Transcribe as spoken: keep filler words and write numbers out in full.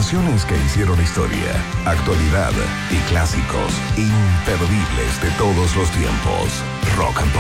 Canciones que hicieron historia, actualidad y clásicos imperdibles de todos los tiempos. Rock and Pop.